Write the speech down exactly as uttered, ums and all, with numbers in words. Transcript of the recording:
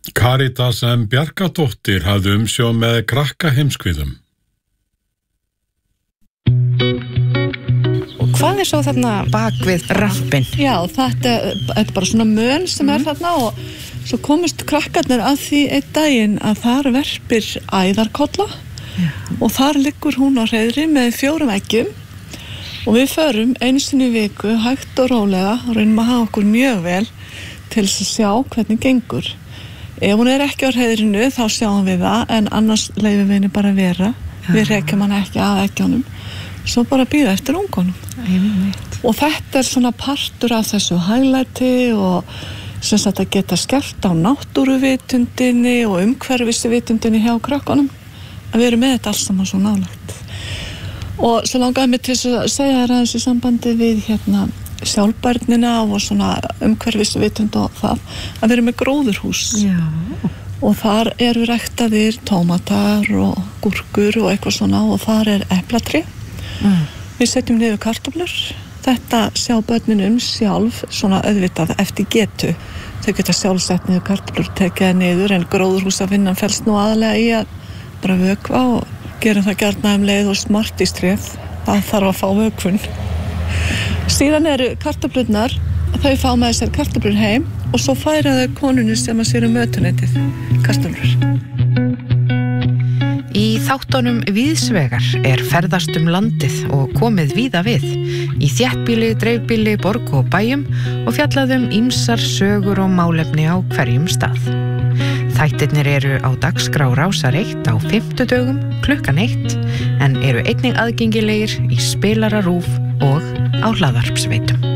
Karítas M. Bjarkadóttir hafði umsjón með krakka heimskviðum. Og hvað er svo þarna bak við rampin? Já, þetta er bara svona mön sem er þarna og svo komist krakkarnir að því einn daginn að þar verpir æðarkolla og þar liggur hún á hreiðri með fjórum eggjum og við förum einu sinni í viku hægt og rólega og reynum að hafa okkur mjög vel til þess að sjá hvernig gengur. Ef hún er ekki á hreiðrinu þá sjáum við það en annars leyfum við henni bara að vera. Ja. Við rekjum hann ekki að eggjónum. Svo bara bíða eftir ungunum. Einmitt. Og þetta er svona partur af þessu hæglæti og sem sagt að geta skellt á náttúruvitundinni og umhverfisvitundinni hjá krökkunum. Að við erum með þetta alls saman svo nálægt. Og svo langaði mig til að segja þér aðeins í sambandi við hérna sjálfbærnina og svona umhverfisvitund og það að við erum með gróðurhús. Já. Og þar eru ræktaðir tómatar og gúrkur og eitthvað svona og þar er eplatrí. Mm. Við setjum niður kartöflur. Þetta sjá börnin um sjálf svona auðvitað eftir getu. Þau geta sjálf sett niður kartöflur, tekið það niður en gróðurhúsavinnan felst nú aðalega í að bara vökva og gerum það gjarna um leið og smartistréð. Það þarf að fá vökvun. Síðan eru kartöflurnar, þau fá með sér kartöflur heim og svo færa þau konunni sem að sér um mötuneytið kartöflur. Í þáttunum Víðsvegar er ferðast um landið og komið víða við, í þéttbýli, dreifbýli, borg og bæjum og fjallaðum ýmsar sögur og málefni á hverjum stað. Þættirnir eru á dagskrá Rásar eitt á fimmtudögum klukkan eitt en eru einnig aðgengilegir í spilara RÚV og á hlaðvarpsveitum.